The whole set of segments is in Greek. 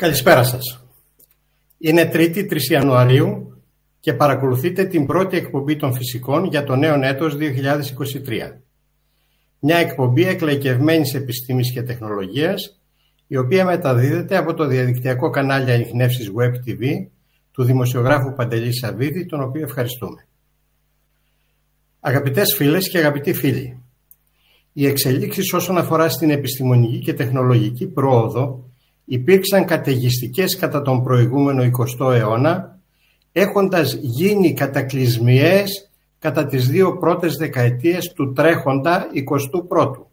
Καλησπέρα σας. Είναι 3η 3 Ιανουαρίου και παρακολουθείτε την πρώτη εκπομπή των φυσικών για το νέο έτος 2023. Μια εκπομπή εκλαϊκευμένης επιστήμης και τεχνολογίας, η οποία μεταδίδεται από το διαδικτυακό κανάλι Ανιχνεύσεις Web TV του δημοσιογράφου Παντελή Σαββίδη, τον οποίο ευχαριστούμε. Αγαπητές φίλες και αγαπητοί φίλοι, οι εξελίξεις όσον αφορά στην επιστημονική και τεχνολογική πρόοδο υπήρξαν καταιγιστικές κατά τον προηγούμενο 20ο αιώνα, έχοντας γίνει κατακλυσμιαίες κατά τις δύο πρώτες δεκαετίες του τρέχοντα 21ου.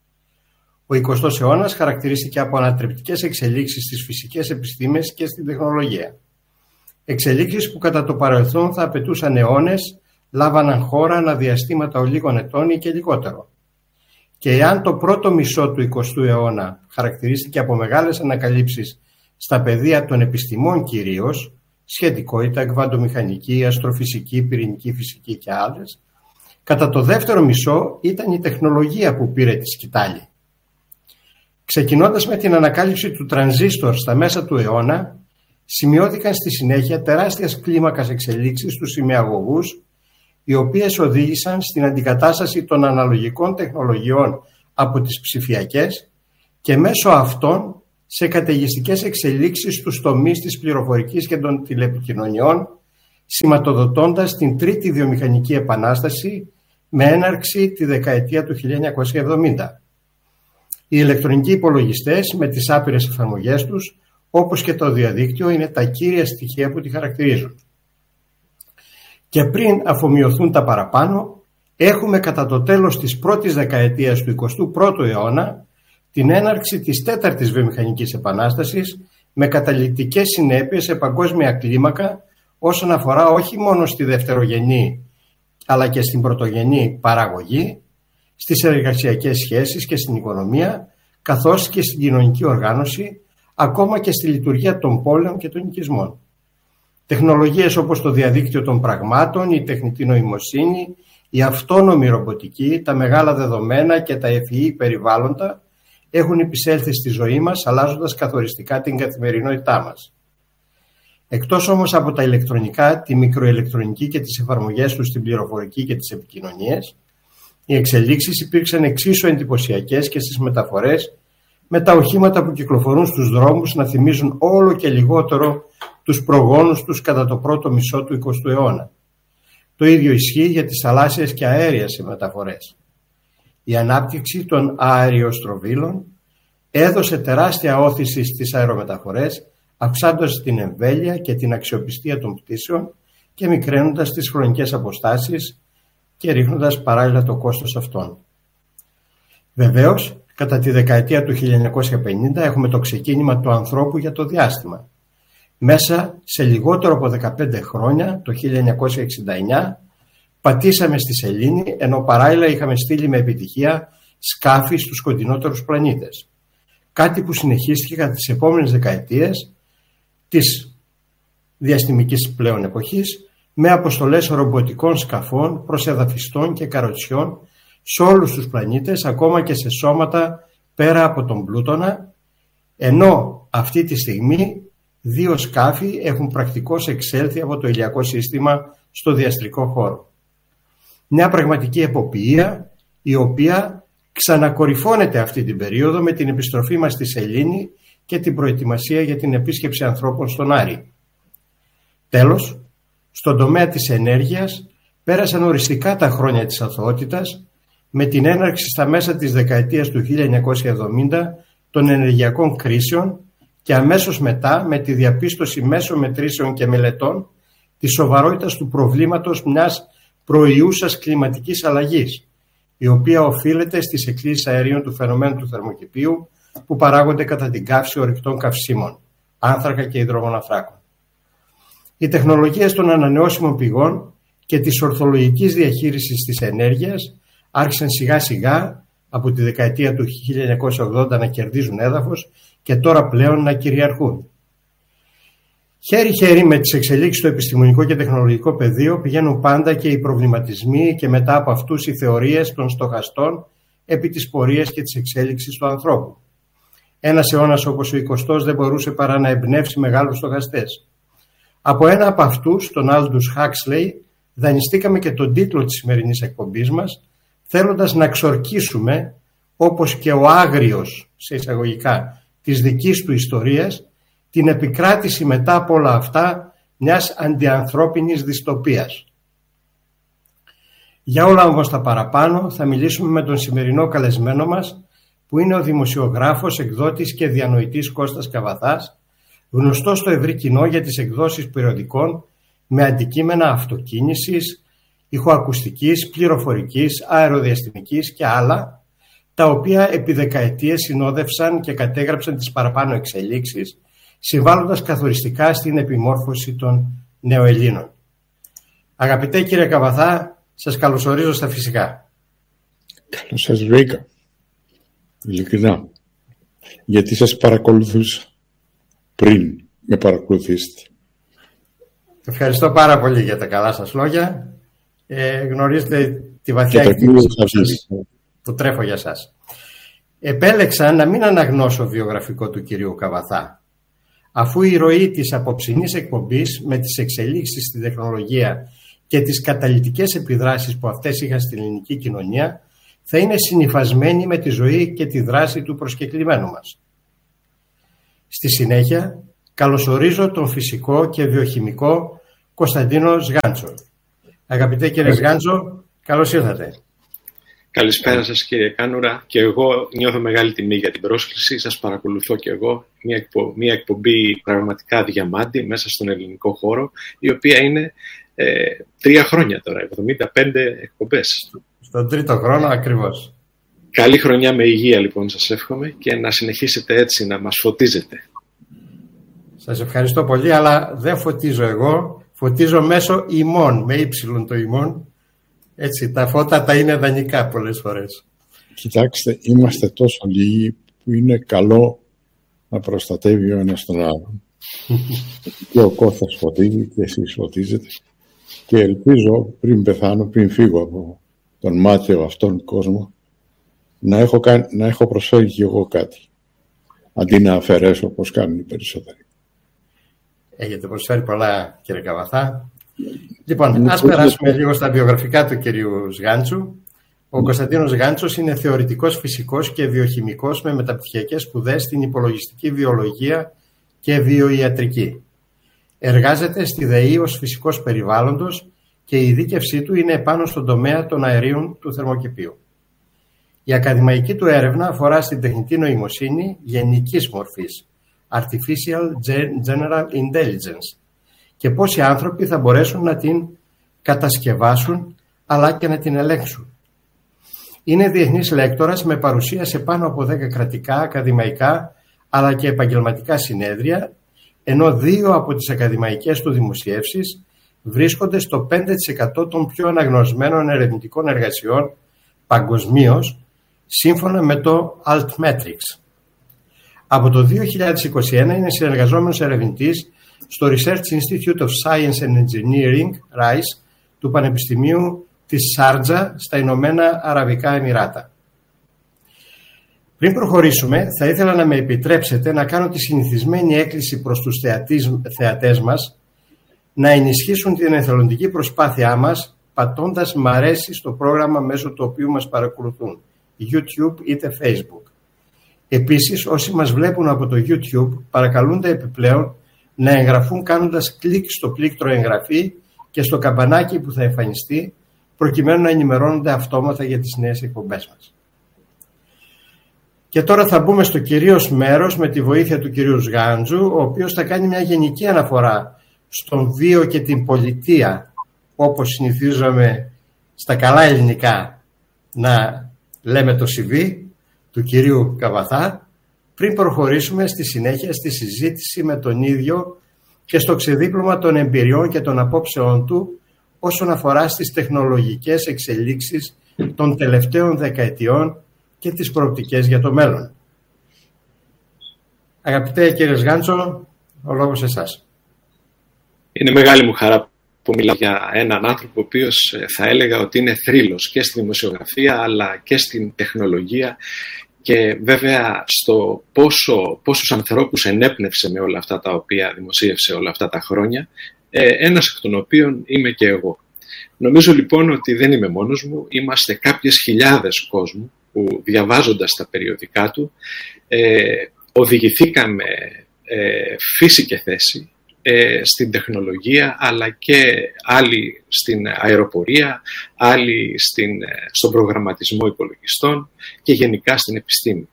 Ο 20ος αιώνας χαρακτηρίστηκε από ανατρεπτικές εξελίξεις στις φυσικές επιστήμες και στην τεχνολογία. Εξελίξεις που κατά το παρελθόν θα απαιτούσαν αιώνες, λάβαναν χώρα αναδιαστήματα ολίγων ετών ή και λιγότερο. Και εάν το πρώτο μισό του 20ου αιώνα χαρακτηρίστηκε από μεγάλες ανακαλύψεις στα πεδία των επιστημών κυρίως, σχετικότητα, κβαντομηχανική, αστροφυσική, πυρηνική φυσική και άλλες, κατά το δεύτερο μισό ήταν η τεχνολογία που πήρε τη σκητάλη. Ξεκινώντας με την ανακάλυψη του τρανζίστορ στα μέσα του αιώνα, σημειώθηκαν στη συνέχεια τεράστιας κλίμακας εξελίξεις στους ημιαγωγούς, οι οποίες οδήγησαν στην αντικατάσταση των αναλογικών τεχνολογιών από τις ψηφιακές και μέσω αυτών σε καταιγιστικές εξελίξεις στους τομείς της πληροφορικής και των τηλεπικοινωνιών, σηματοδοτώντας την τρίτη βιομηχανική επανάσταση με έναρξη τη δεκαετία του 1970. Οι ηλεκτρονικοί υπολογιστές με τις άπειρες εφαρμογές τους, όπως και το διαδίκτυο, είναι τα κύρια στοιχεία που τη χαρακτηρίζουν. Και πριν αφομοιωθούν τα παραπάνω, έχουμε κατά το τέλος της πρώτης δεκαετίας του 21ου αιώνα την έναρξη της τέταρτης βιομηχανικής επανάστασης με καταλυτικές συνέπειες σε παγκόσμια κλίμακα όσον αφορά όχι μόνο στη δευτερογενή αλλά και στην πρωτογενή παραγωγή, στις εργασιακές σχέσεις και στην οικονομία, καθώς και στην κοινωνική οργάνωση, ακόμα και στη λειτουργία των πόλεων και των οικισμών. Τεχνολογίες όπως το διαδίκτυο των πραγμάτων, η τεχνητή νοημοσύνη, η αυτόνομη ρομποτική, τα μεγάλα δεδομένα και τα ευφυή περιβάλλοντα έχουν επισέλθει στη ζωή μας, αλλάζοντας καθοριστικά την καθημερινότητά μας. Εκτός όμως από τα ηλεκτρονικά, τη μικροηλεκτρονική και τις εφαρμογές τους στην πληροφορική και τις επικοινωνίες, οι εξελίξεις υπήρξαν εξίσου εντυπωσιακές και στις μεταφορές, με τα οχήματα που κυκλοφορούν στους δρόμους να θυμίζουν όλο και λιγότερο τους προγόνους τους κατά το πρώτο μισό του 20ου αιώνα. Το ίδιο ισχύει για τις θαλάσσιες και αέριες μεταφορές. Η ανάπτυξη των αεριοστροβίλων έδωσε τεράστια όθηση στις αερομεταφορές, αυξάνοντας την εμβέλεια και την αξιοπιστία των πτήσεων και μικραίνοντας τις χρονικές αποστάσεις και ρίχνοντας παράλληλα το κόστος αυτών. Βεβαίως, κατά τη δεκαετία του 1950 έχουμε το ξεκίνημα του ανθρώπου για το διάστημα. Μέσα σε λιγότερο από 15 χρόνια, το 1969, πατήσαμε στη σελήνη, ενώ παράλληλα είχαμε στείλει με επιτυχία σκάφη στους κοντινότερους πλανήτες. Κάτι που συνεχίστηκε κατά τις επόμενες δεκαετίες της διαστημικής πλέον εποχής, με αποστολές ρομποτικών σκαφών, προσεδαφιστών και καροτσιών σε όλους τους πλανήτες, ακόμα και σε σώματα πέρα από τον Πλούτονα, ενώ αυτή τη στιγμή δύο σκάφη έχουν πρακτικώς εξέλθει από το ηλιακό σύστημα στο διαστρικό χώρο. Μια πραγματική εποπία, η οποία ξανακορυφώνεται αυτή την περίοδο με την επιστροφή μας στη σελήνη και την προετοιμασία για την επίσκεψη ανθρώπων στον Άρη. Τέλος, στον τομέα της ενέργειας πέρασαν οριστικά τα χρόνια της αθωότητας με την έναρξη στα μέσα της δεκαετίας του 1970 των ενεργειακών κρίσεων και αμέσως μετά με τη διαπίστωση μέσω μετρήσεων και μελετών της σοβαρότητας του προβλήματος μιας προϊούσας κλιματικής αλλαγής, η οποία οφείλεται στις εκκλήσεις αερίων του φαινομένου του θερμοκηπίου που παράγονται κατά την καύση ορυκτών καυσίμων, άνθρακα και υδρογοναθράκων. Οι τεχνολογίες των ανανεώσιμων πηγών και της ορθολογικής διαχείρισης της ενέργειας άρχισαν σιγά σιγά από τη δεκαετία του 1980 να κερδίζουν έδαφος και τώρα πλέον να κυριαρχούν. Χέρι-χέρι με τις εξελίξεις στο επιστημονικό και τεχνολογικό πεδίο πηγαίνουν πάντα και οι προβληματισμοί και μετά από αυτούς οι θεωρίες των στοχαστών επί της πορείας και της εξέλιξης του ανθρώπου. Ένας αιώνας όπως ο 20ος δεν μπορούσε παρά να εμπνεύσει μεγάλους στοχαστές. Από ένα από αυτούς, τον Aldous Huxley, δανειστήκαμε και τον τίτλο της σημερινής εκπομπής μας, θέλοντας να ξορκίσουμε, όπως και ο άγριος, σε εισαγωγικά, της δικής του ιστορίας, την επικράτηση μετά από όλα αυτά μιας αντιανθρώπινης δυστοπίας. Για όλα όμως τα παραπάνω θα μιλήσουμε με τον σημερινό καλεσμένο μας, που είναι ο δημοσιογράφος, εκδότης και διανοητής Κώστας Καβαθάς, γνωστός στο ευρύ κοινό για τις εκδόσεις περιοδικών με αντικείμενα αυτοκίνησης, ηχοακουστικής, πληροφορικής, αεροδιαστημικής και άλλα, τα οποία επί δεκαετίες συνόδευσαν και κατέγραψαν τις παραπάνω εξελίξεις, συμβάλλοντας καθοριστικά στην επιμόρφωση των νεοελλήνων. Αγαπητέ κύριε Καβαθά, σας καλωσορίζω στα φυσικά. Καλώς σας βρήκα, ειλικρινά, γιατί σας παρακολουθούσα πριν με παρακολουθήσετε. Ευχαριστώ πάρα πολύ για τα καλά σας λόγια. Γνωρίζετε τη βαθιά εκτίμηση που τρέφω για σας. Επέλεξα να μην αναγνώσω βιογραφικό του κυρίου Καβαθά, αφού η ροή της απόψινής εκπομπής με τις εξελίξεις στην τεχνολογία και τις καταλυτικές επιδράσεις που αυτές είχαν στην ελληνική κοινωνία θα είναι συνυφασμένη με τη ζωή και τη δράση του προσκεκλημένου μας. Στη συνέχεια, καλωσορίζω τον φυσικό και βιοχημικό Κωνσταντίνο Σγάντσο. Αγαπητέ κύριε Σγάντσο, καλώς ήρθατε. Καλησπέρα σας κύριε Κάνουρα, και εγώ νιώθω μεγάλη τιμή για την πρόσκληση. Σας παρακολουθώ και εγώ, μια εκπομπή πραγματικά διαμάντη μέσα στον ελληνικό χώρο, η οποία είναι 3 χρόνια τώρα, 75 εκπομπές. Στον 3ο χρόνο ακριβώς. Καλή χρονιά με υγεία λοιπόν σας εύχομαι, και να συνεχίσετε έτσι να μας φωτίζετε. Σας ευχαριστώ πολύ, αλλά δεν φωτίζω εγώ, φωτίζω μέσω ημών, με ύψιλον το ημών. Έτσι, τα φώτα τα είναι δανεικά πολλές φορές. Κοιτάξτε, είμαστε τόσο λίγοι που είναι καλό να προστατεύει ο ένας τον άλλον. Και ο Κώστας φωτίζει και εσείς φωτίζετε, και ελπίζω πριν πεθάνω, πριν φύγω από τον μάτιο αυτόν κόσμο, να έχω προσφέρει και εγώ κάτι, αντί να αφαιρέσω όπως κάνουν οι περισσότεροι. Έχετε προσφέρει πολλά κύριε Καβαθά. Λοιπόν, ας περάσουμε λίγο στα βιογραφικά του κυρίου Σγάντσου. Ο Κωνσταντίνος Σγάντσος είναι θεωρητικός φυσικός και βιοχημικός με μεταπτυχιακές σπουδές στην υπολογιστική βιολογία και βιοιατρική. Εργάζεται στη ΔΕΗ ως φυσικός περιβάλλοντος και η ειδίκευσή του είναι επάνω στον τομέα των αερίων του θερμοκηπίου. Η ακαδημαϊκή του έρευνα αφορά στην τεχνητή νοημοσύνη γενικής μορφής, Artificial General Intelligence, και πώς οι άνθρωποι θα μπορέσουν να την κατασκευάσουν αλλά και να την ελέγξουν. Είναι διεθνής λέκτορας με παρουσία σε πάνω από 10 κρατικά, ακαδημαϊκά αλλά και επαγγελματικά συνέδρια, ενώ 2 από τις ακαδημαϊκές του δημοσιεύσεις βρίσκονται στο 5% των πιο αναγνωσμένων ερευνητικών εργασιών παγκοσμίως, σύμφωνα με το Altmetrics. Από το 2021 είναι συνεργαζόμενος ερευνητής στο Research Institute of Science and Engineering, RISE, του Πανεπιστημίου της Σάρτζα στα Ηνωμένα Αραβικά Εμιράτα. Πριν προχωρήσουμε, θα ήθελα να με επιτρέψετε να κάνω τη συνηθισμένη έκκληση προς τους θεατές μας να ενισχύσουν την εθελοντική προσπάθειά μας πατώντας μ' αρέσει στο πρόγραμμα μέσω του οποίου μας παρακολουθούν, YouTube είτε Facebook. Επίσης, όσοι μας βλέπουν από το YouTube παρακαλούνται επιπλέον να εγγραφούν κάνοντας κλικ στο πλήκτρο εγγραφή και στο καμπανάκι που θα εμφανιστεί, προκειμένου να ενημερώνονται αυτόματα για τις νέες εκπομπές μας. Και τώρα θα μπούμε στο κυρίως μέρος με τη βοήθεια του κυρίου Σγάντσου, ο οποίος θα κάνει μια γενική αναφορά στον βίο και την πολιτεία, όπως συνηθίζουμε στα καλά ελληνικά να λέμε το CV του κυρίου Καβαθά, πριν προχωρήσουμε στη συνέχεια στη συζήτηση με τον ίδιο και στο ξεδίπλωμα των εμπειριών και των απόψεών του όσον αφορά στις τεχνολογικές εξελίξεις των τελευταίων δεκαετιών και τις προοπτικές για το μέλλον. Αγαπητέ κύριε Σγάντσο, ο λόγος εσάς. Είναι μεγάλη μου χαρά που μιλάω για έναν άνθρωπο ο οποίος θα έλεγα ότι είναι θρύλος και στη δημοσιογραφία αλλά και στην τεχνολογία Και βέβαια στο πόσους ανθρώπους ενέπνευσε με όλα αυτά τα οποία δημοσίευσε όλα αυτά τα χρόνια, ένας εκ των οποίων είμαι και εγώ. Νομίζω λοιπόν ότι δεν είμαι μόνος μου, είμαστε κάποιες χιλιάδες κόσμου που διαβάζοντας τα περιοδικά του οδηγηθήκαμε φύση και θέση στην τεχνολογία, αλλά και άλλοι στην αεροπορία, άλλοι στον προγραμματισμό υπολογιστών και γενικά στην επιστήμη.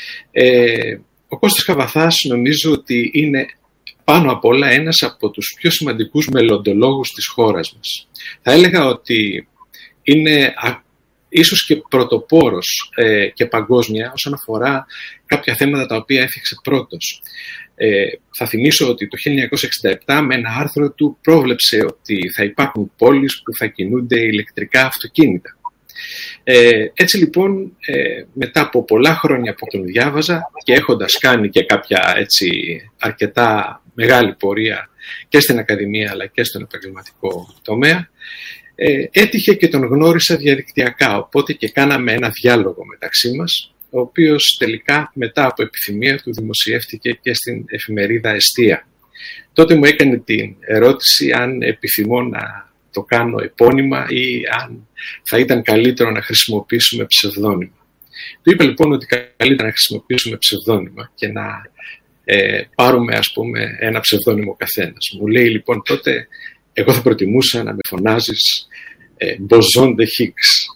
Ο Κώστας Καβαθάς νομίζω ότι είναι πάνω απ' όλα ένας από τους πιο σημαντικούς μελλοντολόγους της χώρας μας. Θα έλεγα ότι είναι ίσως και πρωτοπόρος και παγκόσμια όσον αφορά κάποια θέματα τα οποία έφτιαξε πρώτος. Θα θυμίσω ότι το 1967 με ένα άρθρο του πρόβλεψε ότι θα υπάρχουν πόλεις που θα κινούνται ηλεκτρικά αυτοκίνητα. Έτσι λοιπόν, μετά από πολλά χρόνια που τον διάβαζα και έχοντας κάνει και κάποια αρκετά μεγάλη πορεία και στην ακαδημία αλλά και στον επαγγελματικό τομέα, έτυχε και τον γνώρισα διαδικτυακά, οπότε και κάναμε ένα διάλογο μεταξύ μας, ο οποίος τελικά μετά από επιθυμία του δημοσιεύτηκε και στην εφημερίδα Εστία. Τότε μου έκανε την ερώτηση αν επιθυμώ να το κάνω επώνυμα ή αν θα ήταν καλύτερο να χρησιμοποιήσουμε ψευδόνυμα. Του είπα λοιπόν ότι καλύτερα να χρησιμοποιήσουμε ψευδόνυμα και να πάρουμε ας πούμε ένα ψευδόνυμο καθένας. Μου λέει λοιπόν τότε, εγώ θα προτιμούσα να με φωνάζεις Boson de Higgs.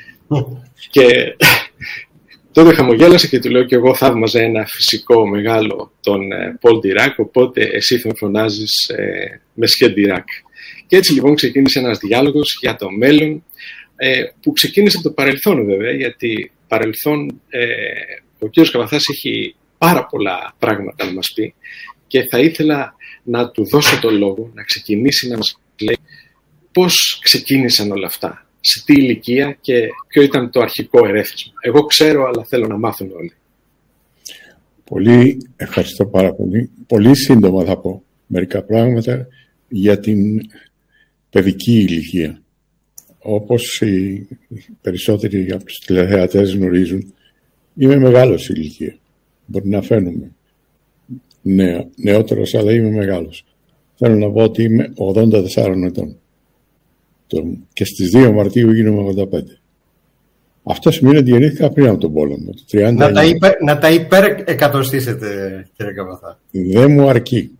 Και τότε χαμογέλασε και του λέω και εγώ θαύμαζα ένα φυσικό μεγάλο τον Πολ Ντιράκ, οπότε εσύ θα με φωνάζεις Μεσχέ Ντιράκ. Και έτσι λοιπόν ξεκίνησε ένας διάλογος για το μέλλον, που ξεκίνησε από το παρελθόν βέβαια, γιατί παρελθόν ο κ. Καβαθάς έχει πάρα πολλά πράγματα να μας πει και θα ήθελα να του δώσω το λόγο, να ξεκινήσει να μας λέει πώς ξεκίνησαν όλα αυτά, σε τι ηλικία και ποιο ήταν το αρχικό ερέθισμα. Εγώ ξέρω, αλλά θέλω να μάθουν όλοι. Πολύ ευχαριστώ πάρα πολύ. Πολύ σύντομα θα πω μερικά πράγματα για την παιδική ηλικία. Όπως οι περισσότεροι από τους τηλεθεατές γνωρίζουν, είμαι μεγάλος ηλικία. Μπορεί να φαίνομαι νεότερος, αλλά είμαι μεγάλος. Θέλω να πω ότι είμαι 84 ετών. Και στις 2 Μαρτίου γίνομαι 85. Αυτό σημαίνει ότι γεννήθηκα πριν από τον πόλεμο. Να τα υπερεκατοστήσετε, κύριε Καβαθά. Δεν μου αρκεί.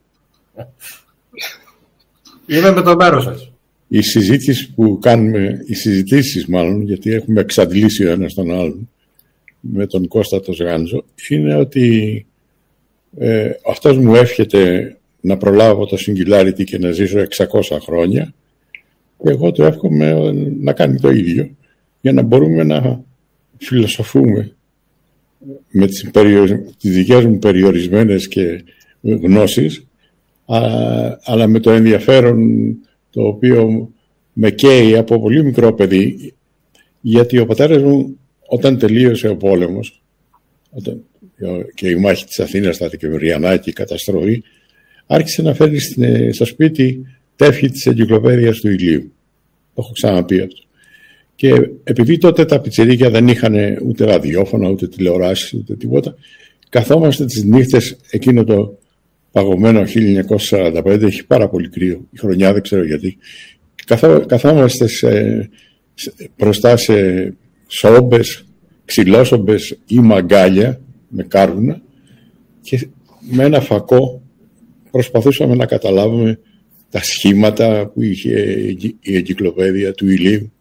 Είμαι με το μέρος σας. Οι συζητήσεις μάλλον, γιατί έχουμε εξαντλήσει ο ένας τον άλλον, με τον Κώστα τον Σγάντζο, είναι ότι αυτός μου εύχεται να προλάβω το Singularity και να ζήσω 600 χρόνια και εγώ του εύχομαι να κάνει το ίδιο για να μπορούμε να φιλοσοφούμε με τις δικές μου περιορισμένες και γνώσεις, αλλά με το ενδιαφέρον το οποίο με καίει από πολύ μικρό παιδί, γιατί ο πατέρας μου όταν τελείωσε ο πόλεμος και η μάχη της Αθήνας στα Δεκεμβριανά και η καταστροφή, άρχισε να φέρει στο σπίτι τεύχη της εγκυκλοπαίδειας του Ηλίου. Το έχω ξαναπεί αυτό. Και επειδή τότε τα πιτσιρίκια δεν είχαν ούτε ραδιόφωνα, ούτε τηλεοράσεις, ούτε τίποτα, καθόμαστε τις νύχτες εκείνο το παγωμένο 1945, έχει πάρα πολύ κρύο, η χρονιά δεν ξέρω γιατί, καθόμαστε μπροστά σε σόμπες, ξυλόσομπες ή μαγκάλια με κάρβουνα και με ένα φακό προσπαθούσαμε να καταλάβουμε τα σχήματα που είχε η εγκυκλοπαίδεια του Ηλίου.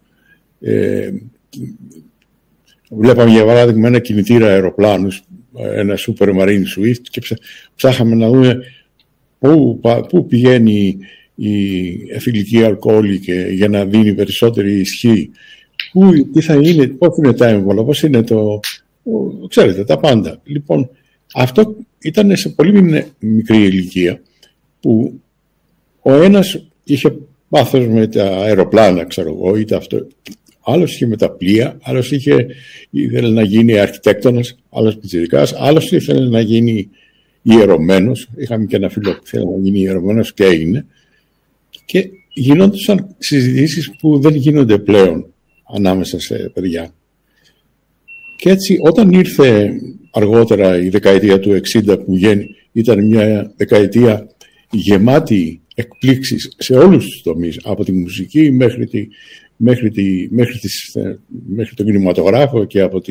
Βλέπαμε για παράδειγμα ένα κινητήρα αεροπλάνους, ένα Super Marine Swift, και ψάχαμε να δούμε πού πηγαίνει η εθιλική αλκοόλη για να δίνει περισσότερη ισχύ, τι θα είναι, πώς είναι τα έμβολα, πώς είναι ξέρετε, τα πάντα. Λοιπόν, αυτό ήταν σε πολύ μικρή ηλικία που ο ένας είχε πάθος με τα αεροπλάνα, ξέρω εγώ, είτε αυτό. Άλλος είχε με τα πλοία, άλλος ήθελε να γίνει αρχιτέκτονας, άλλος πιτσιρικάς, άλλος ήθελε να γίνει ιερωμένος. Είχαμε και ένα φίλο που ήθελε να γίνει ιερωμένος και έγινε. Και γινόντουσαν συζητήσεις που δεν γίνονται πλέον ανάμεσα σε παιδιά. Και έτσι όταν ήρθε αργότερα η δεκαετία του 60 που ήταν μια δεκαετία γεμάτη εκπλήξεις σε όλους τους τομείς, από τη μουσική μέχρι τον κινηματογράφο και από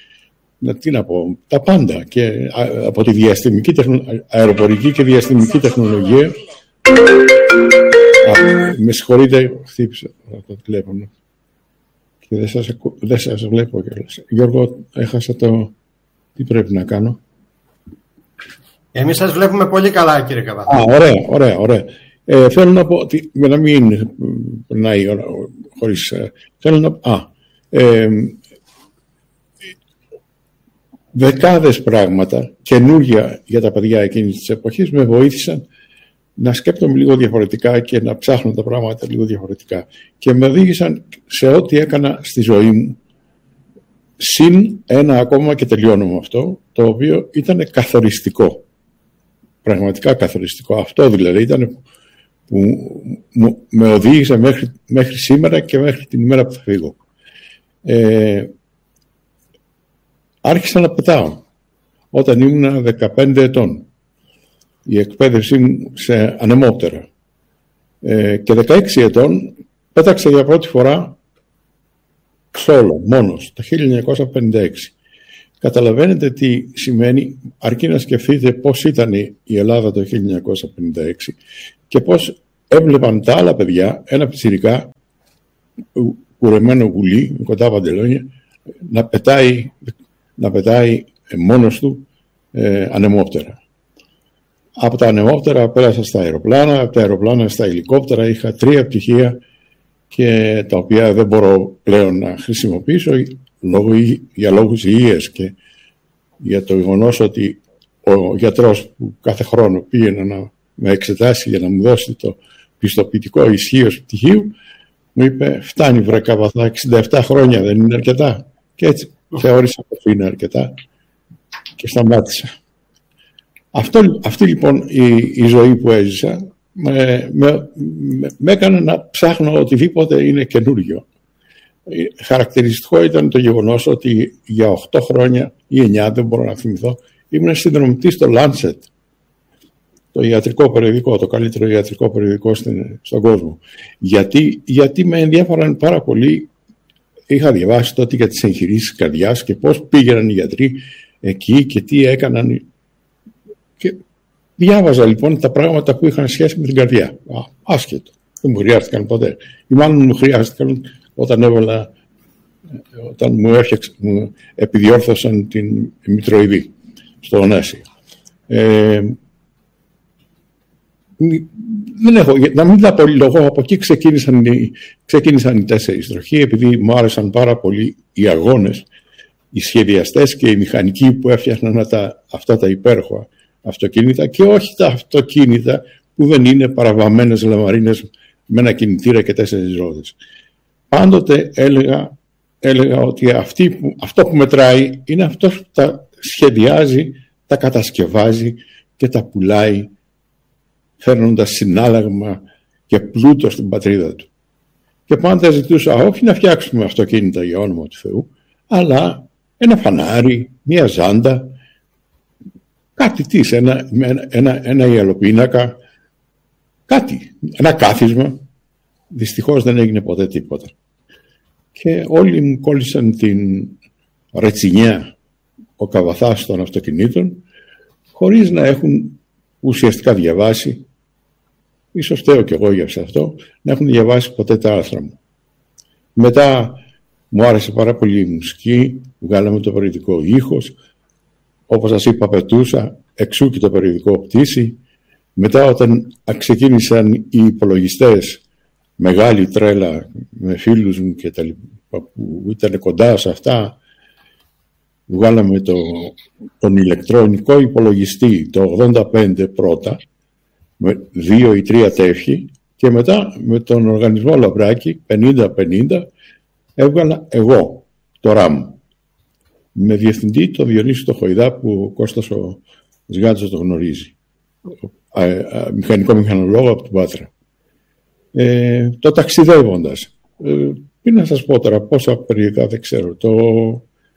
τα πάντα, και από τη αεροπορική και διαστημική τεχνολογία. Με συγχωρείτε, χτύπησα το τηλέφωνο και δεν σας βλέπω κιόλας. Γιώργο, έχασα τι πρέπει να κάνω. Εμείς σας βλέπουμε πολύ καλά, κύριε Καβαθά. Ωραία. Θέλω να πω ότι, για να μην περνάει η ώρα χωρίς... Θέλω να δεκάδες πράγματα καινούργια για τα παιδιά εκείνης της εποχής με βοήθησαν να σκέπτομαι λίγο διαφορετικά και να ψάχνω τα πράγματα λίγο διαφορετικά. Και με οδήγησαν σε ό,τι έκανα στη ζωή μου. Συν ένα ακόμα, και τελειώνω με αυτό, το οποίο ήταν καθοριστικό. Πραγματικά καθοριστικό. Αυτό δηλαδή ήταν που με οδήγησε μέχρι σήμερα και μέχρι την ημέρα που θα φύγω. Άρχισα να πετάω όταν ήμουν 15 ετών. Η εκπαίδευσή μου σε ανεμόπτερα. Και 16 ετών πέταξα για πρώτη φορά solo, μόνος, το 1956. Καταλαβαίνετε τι σημαίνει, αρκεί να σκεφτείτε πώς ήταν η Ελλάδα το 1956 και πώς έβλεπαν τα άλλα παιδιά, ένα πιτσιρικά, κουρεμένο γουλί, με κοντά παντελόνια, να πετάει μόνος του ανεμόπτερα. Από τα ανεμόπτερα πέρασα στα αεροπλάνα, από τα αεροπλάνα στα ελικόπτερα. Είχα 3 πτυχία και τα οποία δεν μπορώ πλέον να χρησιμοποιήσω για λόγους υγείας και για το γεγονός ότι ο γιατρός που κάθε χρόνο πήγαινε να με εξετάσει για να μου δώσει το πιστοποιητικό ισχύος πτυχίου μου είπε, φτάνει βρε Καβαθά, 67 χρόνια δεν είναι αρκετά? Και έτσι θεώρησα ότι είναι αρκετά και σταμάτησα. Αυτή λοιπόν η ζωή που έζησα με έκανε να ψάχνω οτιδήποτε είναι καινούργιο. Χαρακτηριστικό ήταν το γεγονός ότι για 8 χρόνια ή 9, δεν μπορώ να θυμηθώ, ήμουν συνδρομητής στο Lancet, το ιατρικό περιοδικό, το καλύτερο ιατρικό περιοδικό στον κόσμο. Γιατί με ενδιαφέραν πάρα πολύ. Είχα διαβάσει τότε για τις εγχειρήσεις καρδιάς και πώς πήγαιναν οι γιατροί εκεί και τι έκαναν. Και διάβαζα λοιπόν τα πράγματα που είχαν σχέση με την καρδιά. Άσχετο. Δεν μου χρειάστηκαν ποτέ. Ή μάλλον μου χρειάστηκαν όταν μου επιδιόρθωσαν την μητροειδή στο Ωνάσιο. Να μην τα πολυλογώ, από εκεί ξεκίνησαν οι 4 τροχοί, επειδή μου άρεσαν πάρα πολύ οι αγώνες, οι σχεδιαστές και οι μηχανικοί που έφτιαχναν αυτά τα υπέροχα αυτοκίνητα, και όχι τα αυτοκίνητα που δεν είναι παραβαμμένες λαμαρίνες με ένα κινητήρα και 4 ρόδες. Πάντοτε έλεγα ότι αυτό που μετράει είναι αυτός που τα σχεδιάζει, τα κατασκευάζει και τα πουλάει, φέρνοντας συνάλλαγμα και πλούτο στην πατρίδα του. Και πάντα ζητούσα όχι να φτιάξουμε αυτοκίνητα για όνομα του Θεού, αλλά ένα φανάρι, μια ζάντα, κάτι ένα ιαλοπίνακα, κάτι, ένα κάθισμα. Δυστυχώς δεν έγινε ποτέ τίποτα. Και όλοι μου κόλλησαν την ρετσινιά, ο Καβαθάς των αυτοκινήτων, χωρίς να έχουν ουσιαστικά διαβάσει, ίσως φταίω κι εγώ για αυτό, να έχουν διαβάσει ποτέ τα άρθρα μου. Μετά μου άρεσε πάρα πολύ η μουσική, βγάλαμε το περιοδικό Ήχος, όπως σας είπα πετούσα, εξού και το περιοδικό Πτήση. Μετά όταν ξεκίνησαν οι υπολογιστές, μεγάλη τρέλα με φίλους μου και τα λοιπά που ήταν κοντά σε αυτά, βγάλαμε τον ηλεκτρονικό υπολογιστή το 85 πρώτα, με 2 ή 3 τεύχη, και μετά με τον οργανισμό Λαμπράκη 50-50 έβγαλα εγώ το RAM, με διευθυντή το Διονύση το Χοϊδά, που ο Κώστας ο Σγάτζος το γνωρίζει, μηχανικό μηχανολόγο από την Πάτρα. Το ταξιδεύοντας, τι να σας πω τώρα, πόσα περιοδικά δεν ξέρω,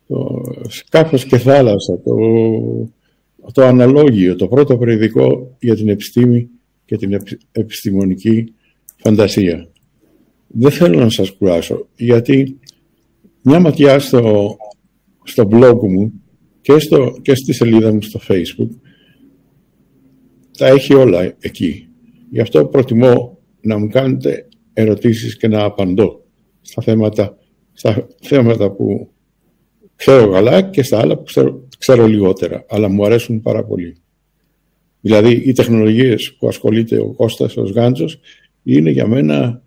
σκάφος και θάλασσα, το αναλόγιο, το πρώτο περιοδικό για την επιστήμη και την επιστημονική φαντασία. Δεν θέλω να σας κουράσω, γιατί μια ματιά στο blog μου και στη σελίδα μου στο Facebook τα έχει όλα εκεί. Γι' αυτό προτιμώ να μου κάνετε ερωτήσεις και να απαντώ στα θέματα που ξέρω καλά και στα άλλα που ξέρω λιγότερα, αλλά μου αρέσουν πάρα πολύ. Δηλαδή, οι τεχνολογίες που ασχολείται ο Κώστας ο Γάντζος είναι για μένα,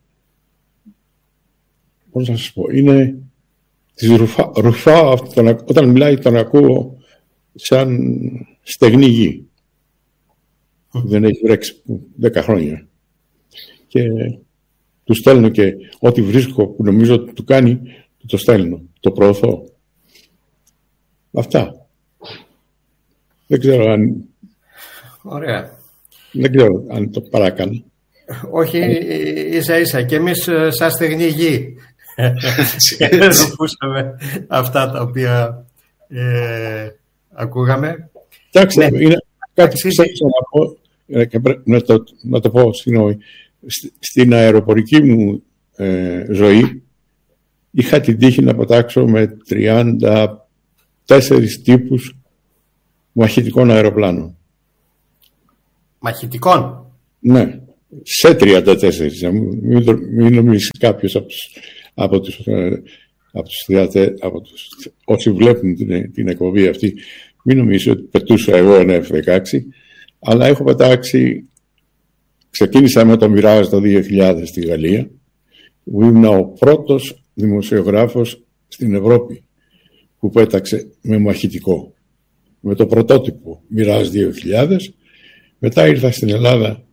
πώς να σας πω, είναι της ρουφά, όταν μιλάει τον ακούω σαν στεγνή γη. Δεν έχει βρέξει 10 χρόνια. Και του στέλνω και ό,τι βρίσκω που νομίζω ότι του κάνει, το στέλνω, το προωθώ. Αυτά. Δεν ξέρω αν... Ωραία. Δεν ξέρω αν το παράκανα. Όχι, ίσα-ίσα. Και εμείς σαν στεγνή γη ακούσαμε αυτά τα οποία ακούγαμε. Κοιτάξτε, είναι κάτι που θέλω να το πω, συγγνώμη. Στην αεροπορική μου ζωή είχα την τύχη να πετάξω με 34 τύπους μαχητικών αεροπλάνων. Μαχητικών? Ναι, σε 34. Μην νομίζει κάποιος από τους όσοι βλέπουν την εκπομπή αυτή, μην νομίζει ότι πετούσα εγώ ένα F-16, αλλά έχω πετάξει. Ξεκίνησα με το Mirage το 2000 στη Γαλλία, που ήμουν ο πρώτος δημοσιογράφος στην Ευρώπη που πέταξε με μαχητικό, με το πρωτότυπο Mirage 2000. Μετά ήρθα στην Ελλάδα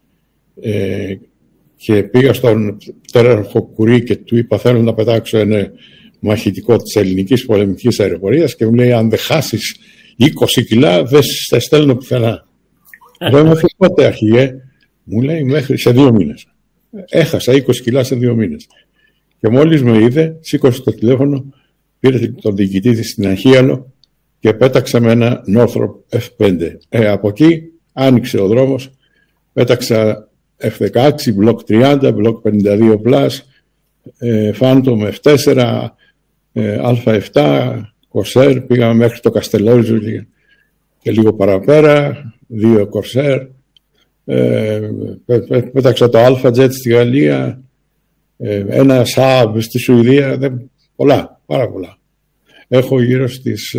και πήγα στον τέραρχο Κουρί και του είπα: θέλω να πετάξω ένα μαχητικό της ελληνικής πολεμικής αεροπορίας, και μου λέει: αν δεν χάσεις 20 κιλά δεν σε στέλνω πουθενά. Δεν με πότε αρχηγέ. Μου λέει μέχρι σε 2 μήνες. Έχασα 20 κιλά σε 2 μήνες. Και μόλις με είδε, σήκωσε το τηλέφωνο, πήρε τον διοικητή της στην Αχίαλο και πέταξα με ένα Northrop F5. Από εκεί άνοιξε ο δρόμος, πέταξα F16, Block 30, Block 52+, Phantom F4, Α7, Corsair, πήγαμε μέχρι το Καστελόριζο και λίγο παραπέρα, 2 Corsair. Πέταξα το Alpha Jet στη Γαλλία, ένα Saab στη Σουηδία, πολλά, πάρα πολλά. Έχω γύρω στις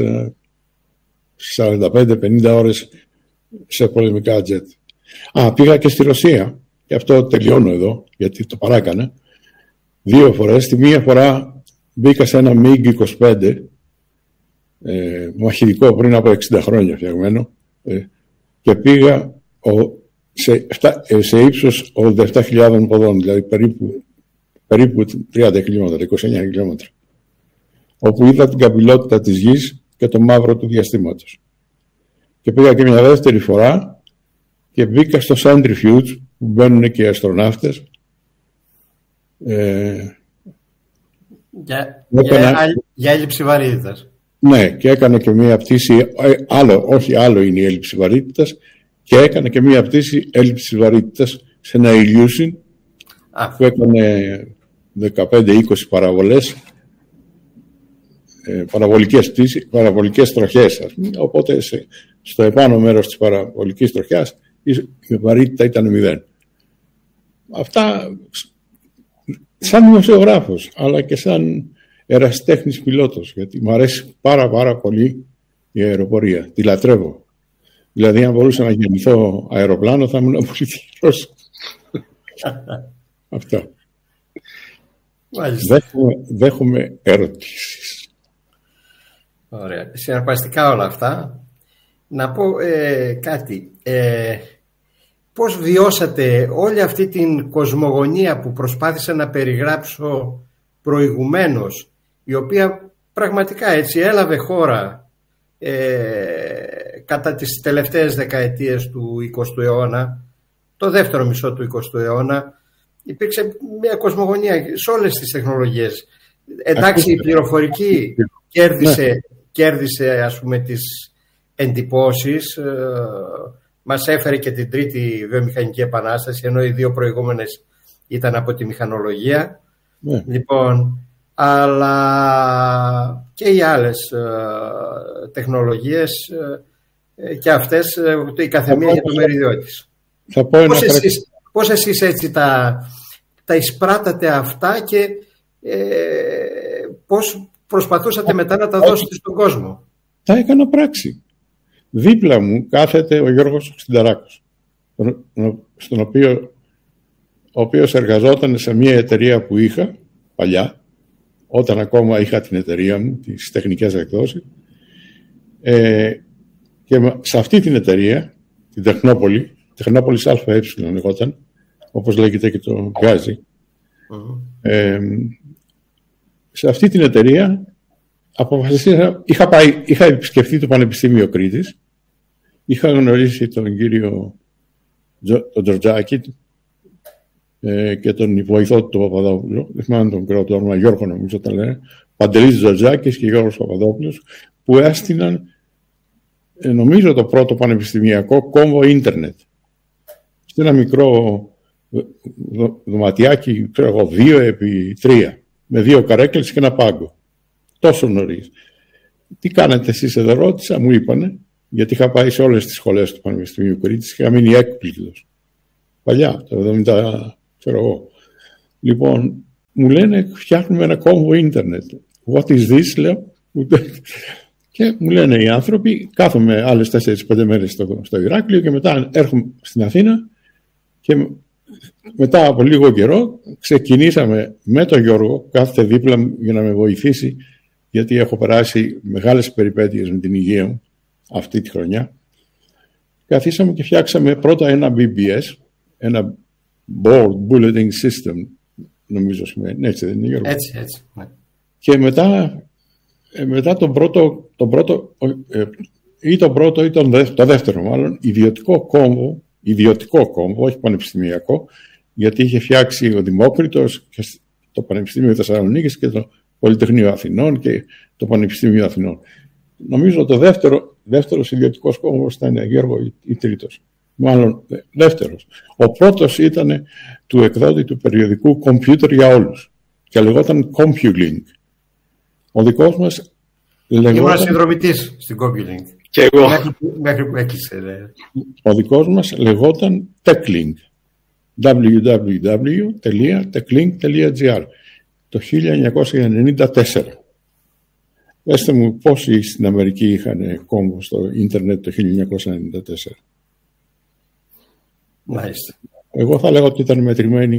45-50 ώρες σε πολεμικά jet. Πήγα και στη Ρωσία, και αυτό τελειώνω εδώ γιατί το παράκανα 2 φορές. Τη μία φορά μπήκα σε ένα MiG-25 μαχητικό πριν από 60 χρόνια φτιαγμένο, και πήγα σε ύψος 87.000 ποδών, δηλαδή περίπου 30 χιλιόμετρα, 29 χιλιόμετρα, όπου είδα την καμπυλότητα της γης και το μαύρο του διαστήματος. Και πήγα και μια δεύτερη φορά και μπήκα στο Centrifuge που μπαίνουν και οι αστροναύτες. Για έλλειψη βαρύτητας. Ναι, και έκανα και μια πτήση, άλλο είναι η έλλειψη βαρύτητας, και έκανα και μια πτήση έλλειψης βαρύτητας σε ένα Ilyushin που έκανε 15-20 παραβολές, παραβολικές τροχές. Οπότε στο επάνω μέρος της παραβολικής τροχιάς η βαρύτητα ήταν 0. Αυτά σαν δημοσιογράφος, αλλά και σαν ερασιτέχνης πιλότος, γιατί μου αρέσει πάρα πολύ η αεροπορία. Τη λατρεύω. Δηλαδή, αν μπορούσα να γεννηθώ αεροπλάνο, θα ήμουν πολύ τυχερός. Αυτό. Δέχομαι ερωτήσεις. Ωραία. Συναρπαστικά όλα αυτά. Να πω κάτι. Πώς βιώσατε όλη αυτή την κοσμογονία που προσπάθησα να περιγράψω προηγουμένως, η οποία πραγματικά έτσι έλαβε χώρα κατά τις τελευταίες δεκαετίες του 20ου αιώνα, το δεύτερο μισό του 20ου αιώνα, υπήρξε μια κοσμογονία σε όλες τις τεχνολογίες. Εντάξει, η πληροφορική κέρδισε ας πούμε τις εντυπώσεις. Μας έφερε και την τρίτη βιομηχανική επανάσταση, ενώ οι δύο προηγούμενες ήταν από τη μηχανολογία. Ναι. Λοιπόν, αλλά και οι άλλες τεχνολογίες και αυτές, η καθεμία για το μερίδιό της. Πώς εσείς έτσι τα εισπράτατε αυτά και πώς προσπαθούσατε μετά να τα δώσετε στον κόσμο? Τα έκανα πράξη. Δίπλα μου κάθεται ο Γιώργος Ξινταράκος, ο οποίος εργαζόταν σε μια εταιρεία που είχα παλιά, όταν ακόμα είχα την εταιρεία μου, τις τεχνικές εκδόσεις, και σε αυτή την εταιρεία, την Τεχνόπολης ΑΕ λεγόταν, όπως λέγεται και το γκάζι, σε αυτή την εταιρεία είχα επισκεφθεί το Πανεπιστήμιο Κρήτης, είχα γνωρίσει τον κύριο τον Τζορτζάκη και τον βοηθό του Παπαδόπουλο, δεν θυμάμαι τον πρώτο όνομα, Γιώργο νομίζω τα λένε, Παντελής Τζορτζάκης και Γιώργος Παπαδόπουλος, που έστειναν νομίζω το πρώτο πανεπιστημιακό κόμβο ίντερνετ σε ένα μικρό δωματιάκι, ξέρω εγώ, 2x3, με 2 καρέκλες και ένα πάγκο. Τόσο νωρίς. Τι κάνετε εσείς εδώ, ρώτησα, μου είπανε, γιατί είχα πάει σε όλες τις σχολές του Πανεπιστημίου Κρήτης και είχα μείνει έκπληκτος. Παλιά, το 70, ξέρω εγώ. Λοιπόν, μου λένε, φτιάχνουμε ένα κόμβο ίντερνετ. What is this, λέω. Και μου λένε οι άνθρωποι, κάθομαι άλλες 4-5 μέρες στο Ηράκλειο και μετά έρχομαι στην Αθήνα και μετά από λίγο καιρό ξεκινήσαμε με τον Γιώργο, κάθεται δίπλα μου για να με βοηθήσει, γιατί έχω περάσει μεγάλες περιπέτειες με την υγεία μου αυτή τη χρονιά. Καθίσαμε και φτιάξαμε πρώτα ένα BBS, ένα Board Bulletin System, νομίζω σημαίνει, έτσι δεν είναι, Γιώργο? Έτσι. Ναι. Και μετά το δεύτερο μάλλον, ιδιωτικό κόμβο, όχι πανεπιστημιακό, γιατί είχε φτιάξει ο Δημόκριτος και το Πανεπιστήμιο Θεσσαλονίκης και το Πολυτεχνείο Αθηνών και το Πανεπιστήμιο Αθηνών. Νομίζω το δεύτερος ιδιωτικός κόμβος ήταν, Γιώργο, ή τρίτος. Μάλλον δεύτερος. Ο πρώτος ήταν του εκδότη του περιοδικού Computer για όλους και λεγόταν CompuLink. Ο δικός μας λεγόταν... Ήμουν συνδρομητής στην CompuLink. Και εγώ. Μέχρι που έκλεισε. Ο δικός μας λεγόταν TechLink. www.techlink.gr το 1994. Πέστε μου πόσοι στην Αμερική είχαν κόμβο στο ίντερνετ το 1994. Μάλιστα. Εγώ θα λέγω ότι ήταν μετρημένοι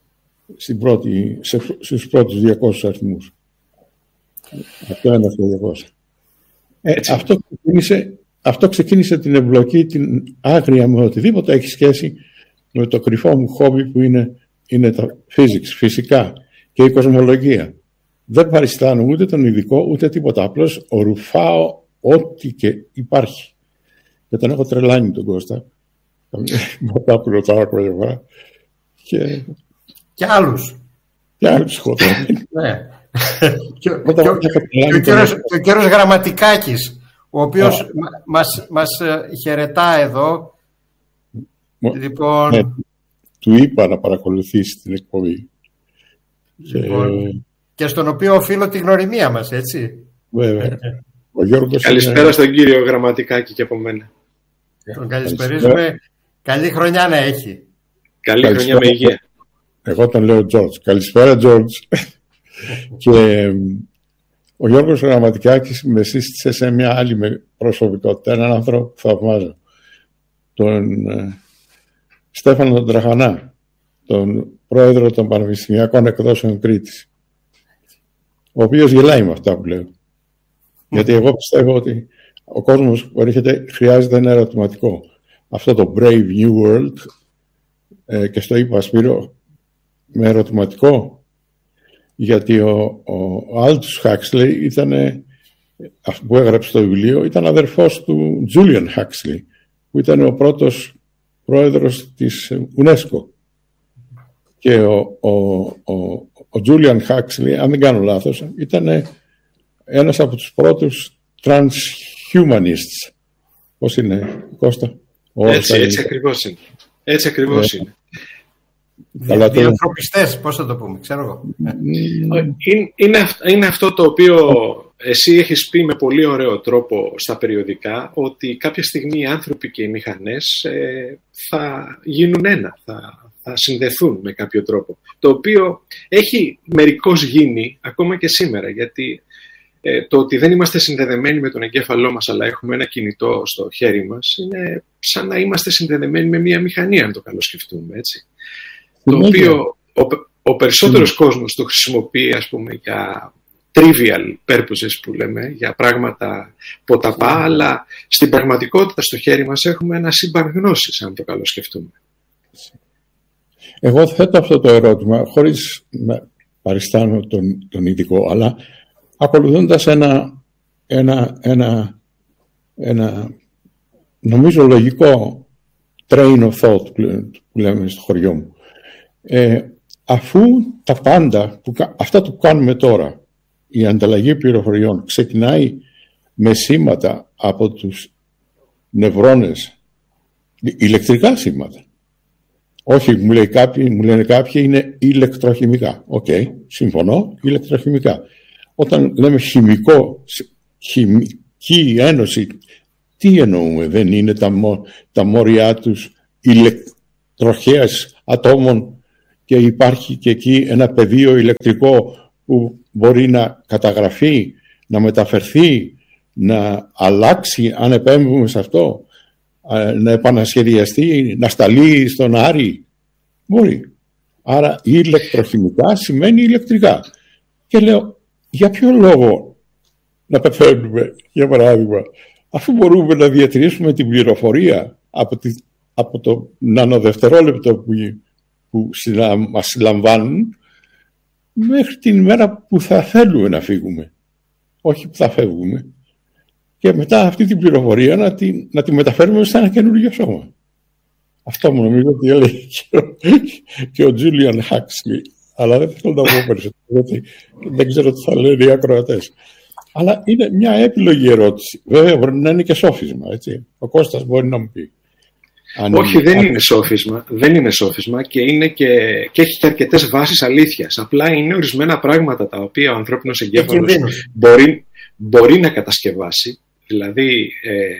στους πρώτους 200 αριθμούς. Από το 1 στο 200. Αυτό ξεκίνησε την εμπλοκή, την άγρια με οτιδήποτε έχει σχέση με το κρυφό μου χόμπι που είναι το physics, φυσικά και η κοσμολογία. Δεν παριστάνω ούτε τον ειδικό ούτε τίποτα. Απλώς ορουφάω ό,τι και υπάρχει. Και τον έχω τρελάνει τον Κώστα. Μετά που ρωτάω κάποια φορά. Και άλλους. Και άλλους χωρών. Ναι. Και ο κύριος Γραμματικάκης, ο οποίος μας χαιρετά εδώ. Λοιπόν... Ναι, του είπα να παρακολουθήσει την εκπομπή. Λοιπόν, και στον οποίο οφείλω τη γνωριμία μας, έτσι. Βέβαια. Ο Γιώργος καλησπέρα στον κύριο Γραμματικάκη και από μένα. Τον καλησπερίζουμε. Καλή χρονιά να έχει. Καλή χρονιά με υγεία. Εγώ τον λέω Τζόρτζ. Καλησπέρα Τζόρτζ. Και ο Γιώργος Γραμματικάκης με σύστησε σε μια άλλη προσωπικότητα, έναν άνθρωπο που θαυμάζω, τον Στέφανο τον Τραχανά, τον πρόεδρο των Πανεπιστημιακών Εκδόσεων Κρήτης, ο οποίος γελάει με αυτά που λέω. Γιατί εγώ πιστεύω ότι ο κόσμος που έρχεται χρειάζεται ένα ερωτηματικό. Αυτό το Brave New World, και στο είπα Σπύρο, με ερωτηματικό, γιατί ο Aldous Huxley ήταν, αυτό που έγραψε στο βιβλίο, ήταν αδερφός του Julian Huxley, που ήταν ο πρώτος πρόεδρος της UNESCO. Και ο Julian Huxley, αν δεν κάνω λάθος, ήταν ένας από τους πρώτους transhumanists. Πώς είναι, Κώστα? Έτσι ακριβώς είναι. Έτσι ακριβώς είναι. Διανθρωπιστές, πώς θα το πούμε, ξέρω εγώ. Είναι αυτό το οποίο εσύ έχεις πει με πολύ ωραίο τρόπο στα περιοδικά, ότι κάποια στιγμή οι άνθρωποι και οι μηχανές θα γίνουν ένα, θα συνδεθούν με κάποιο τρόπο. Το οποίο έχει μερικώς γίνει ακόμα και σήμερα, γιατί το ότι δεν είμαστε συνδεδεμένοι με τον εγκέφαλό μας, αλλά έχουμε ένα κινητό στο χέρι μας, είναι σαν να είμαστε συνδεδεμένοι με μια μηχανή, αν το καλοσκεφτούμε, έτσι. Το οποίο ο περισσότερος κόσμος το χρησιμοποιεί, ας πούμε, για trivial purposes που λέμε, για πράγματα ποταπά, αλλά στην πραγματικότητα στο χέρι μας έχουμε ένα σύμπαν γνώσης, αν το καλοσκεφτούμε. Εγώ θέτω αυτό το ερώτημα, χωρίς να παριστάνω τον ειδικό, αλλά ακολουθώντας ένα νομίζω λογικό train of thought που λέμε στο χωριό μου. Αφού τα πάντα, αυτά που κάνουμε τώρα, η ανταλλαγή πληροφοριών ξεκινάει με σήματα από τους νευρώνες, ηλεκτρικά σήματα. Όχι, μου λένε κάποιοι είναι ηλεκτροχημικά. Οκ, συμφωνώ, ηλεκτροχημικά. Όταν λέμε χημική ένωση, τι εννοούμε? Δεν είναι τα μόρια τους ηλεκτροχέας ατόμων και υπάρχει και εκεί ένα πεδίο ηλεκτρικό που μπορεί να καταγραφεί, να μεταφερθεί, να αλλάξει αν επέμβουμε σε αυτό, να επανασχεδιαστεί, να σταλεί στον Άρη? Μπορεί. Άρα ηλεκτροχημικά σημαίνει ηλεκτρικά. Και λέω, για ποιο λόγο να πεθαίνουμε, για παράδειγμα, αφού μπορούμε να διατηρήσουμε την πληροφορία από το νανοδευτερόλεπτο που μας λαμβάνουν μέχρι την ημέρα που θα θέλουμε να φύγουμε, όχι που θα φεύγουμε, και μετά αυτή την πληροφορία να τη μεταφέρουμε σε ένα καινούργιο σώμα. Αυτό μου νομίζω ότι έλεγε και ο Τζούλιαν Χάξλι, αλλά δεν θέλω να πω περισσότερο, γιατί δεν ξέρω τι θα λένε οι ακροατές. Αλλά είναι μια επιλογή ερώτηση. Βέβαια μπορεί να είναι και σόφισμα, έτσι. Ο Κώστας μπορεί να μου πει. Όχι, δεν είναι σόφισμα. Δεν είναι σόφισμα και έχει και αρκετές βάσεις αλήθειας. Απλά είναι ορισμένα πράγματα τα οποία ο ανθρώπινος εγκέφαλος μπορεί να κατασκευάσει. Δηλαδή,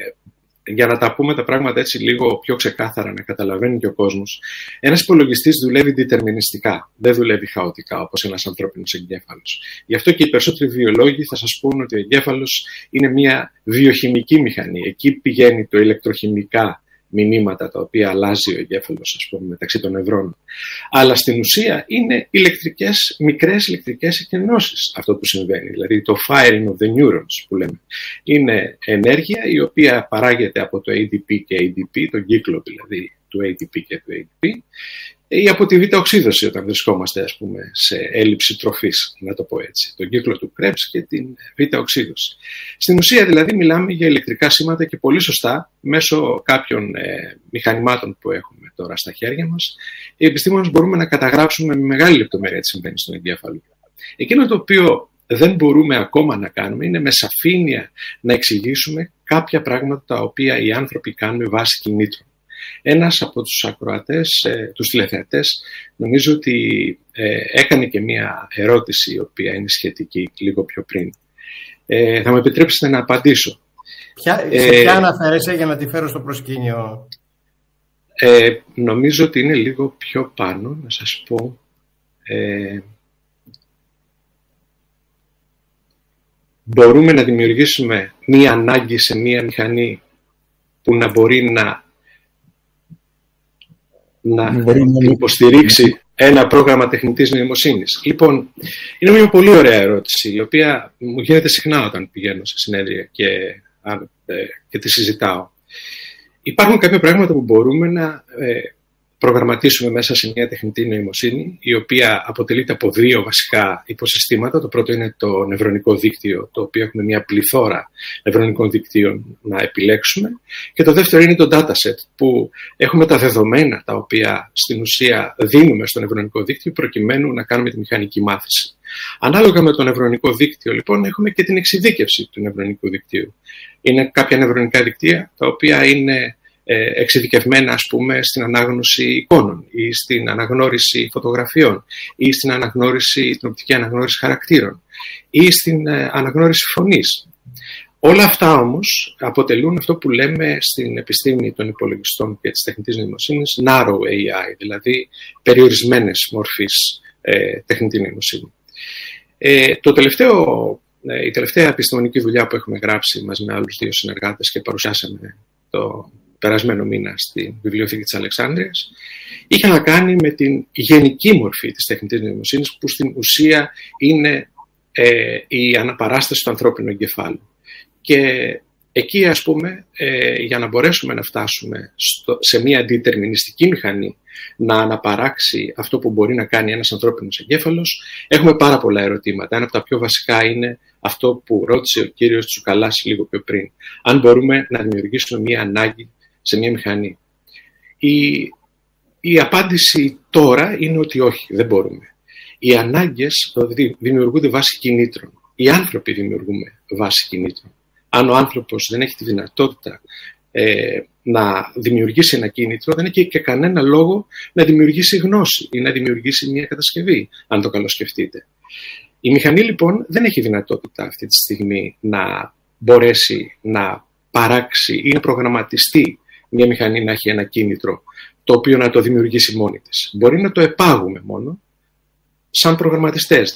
για να τα πούμε τα πράγματα έτσι λίγο πιο ξεκάθαρα, να καταλαβαίνει και ο κόσμος, ένας υπολογιστής δουλεύει διτερμινιστικά, δεν δουλεύει χαοτικά όπως ένας ανθρώπινος εγκέφαλος. Γι' αυτό και οι περισσότεροι βιολόγοι θα σας πούν ότι ο εγκέφαλος είναι μια βιοχημική μηχανή. Εκεί πηγαίνει το ηλεκτροχημικά μηνύματα τα οποία αλλάζει ο εγκέφαλος, ας πούμε, μεταξύ των νευρών. Αλλά στην ουσία είναι μικρές ηλεκτρικές εκενώσεις αυτό που συμβαίνει. Δηλαδή το firing of the neurons που λέμε. Είναι ενέργεια η οποία παράγεται από το ADP και ADP, τον κύκλο δηλαδή του ATP και του ADP, ή από τη β-οξύδωση όταν βρισκόμαστε, ας πούμε, σε έλλειψη τροφής, να το πω έτσι. Τον κύκλο του Krebs και την β-οξύδωση. Στην ουσία δηλαδή μιλάμε για ηλεκτρικά σήματα και πολύ σωστά μέσω κάποιων μηχανημάτων που έχουμε τώρα στα χέρια μας, οι επιστήμονες μπορούμε να καταγράψουμε με μεγάλη λεπτομέρεια τι συμβαίνει στον εγκέφαλο. Εκείνο το οποίο δεν μπορούμε ακόμα να κάνουμε είναι με σαφήνεια να εξηγήσουμε κάποια πράγματα τα οποία οι άνθρωποι κάνουν βάσει κινήτρων. Ένας από τους ακροατές, τους τηλεθεατές, νομίζω ότι έκανε και μία ερώτηση η οποία είναι σχετική λίγο πιο πριν. Θα μου επιτρέψετε να απαντήσω. Σε ποια αναφέρεσαι για να τη φέρω στο προσκήνιο? Νομίζω ότι είναι λίγο πιο πάνω, να σας πω. Μπορούμε να δημιουργήσουμε μία ανάγκη σε μία μηχανή που να μπορεί να υποστηρίξει ένα πρόγραμμα τεχνητής νοημοσύνης. Λοιπόν, είναι μια πολύ ωραία ερώτηση, η οποία μου γίνεται συχνά όταν πηγαίνω σε συνέδρια και τη συζητάω. Υπάρχουν κάποια πράγματα που μπορούμε να προγραμματίσουμε μέσα σε μια τεχνητή νοημοσύνη, η οποία αποτελείται από δύο βασικά υποσυστήματα. Το πρώτο είναι το νευρονικό δίκτυο, το οποίο έχουμε μια πληθώρα νευρονικών δικτύων να επιλέξουμε. Και το δεύτερο είναι το dataset, που έχουμε τα δεδομένα τα οποία στην ουσία δίνουμε στο νευρονικό δίκτυο προκειμένου να κάνουμε τη μηχανική μάθηση. Ανάλογα με το νευρονικό δίκτυο, λοιπόν, έχουμε και την εξειδίκευση του νευρονικού δικτύου. Είναι κάποια νευρονικά δικτύα τα οποία είναι εξειδικευμένα, ας πούμε, στην ανάγνωση εικόνων ή στην αναγνώριση φωτογραφιών ή στην την οπτική αναγνώριση χαρακτήρων ή στην αναγνώριση φωνής. Όλα αυτά όμως αποτελούν αυτό που λέμε στην επιστήμη των υπολογιστών και της τεχνητής νοημοσύνης narrow AI, δηλαδή περιορισμένες μορφής τεχνητή νοημοσύνη. Η τελευταία επιστημονική δουλειά που έχουμε γράψει μαζί με άλλους 2 συνεργάτες και παρουσιάσαμε το περασμένο μήνα στην Βιβλιοθήκη της Αλεξάνδρειας, είχε να κάνει με την γενική μορφή της τεχνητής νοημοσύνης, που στην ουσία είναι η αναπαράσταση του ανθρώπινου εγκεφάλου. Και εκεί, ας πούμε, για να μπορέσουμε να φτάσουμε σε μια αντιτερμινιστική μηχανή να αναπαράξει αυτό που μπορεί να κάνει ένας ανθρώπινος εγκέφαλος, έχουμε πάρα πολλά ερωτήματα. Ένα από τα πιο βασικά είναι αυτό που ρώτησε ο κύριος Τσουκαλάς λίγο πιο πριν. Αν μπορούμε να δημιουργήσουμε μια ανάγκη σε μια μηχανή. Η απάντηση τώρα είναι ότι όχι, δεν μπορούμε. Οι ανάγκες δημιουργούνται βάσει κινήτρων. Οι άνθρωποι δημιουργούμε βάσει κινήτρων. Αν ο άνθρωπος δεν έχει τη δυνατότητα να δημιουργήσει ένα κίνητρο, δεν έχει και κανένα λόγο να δημιουργήσει γνώση ή να δημιουργήσει μια κατασκευή, αν το καλοσκεφτείτε. Η μηχανή, λοιπόν, δεν έχει δυνατότητα αυτή τη στιγμή να μπορέσει να παράξει ή να προγραμματιστεί μια μηχανή να έχει ένα κίνητρο το οποίο να το δημιουργήσει μόνη της. Μπορεί να το επάγουμε μόνο σαν προγραμματιστές,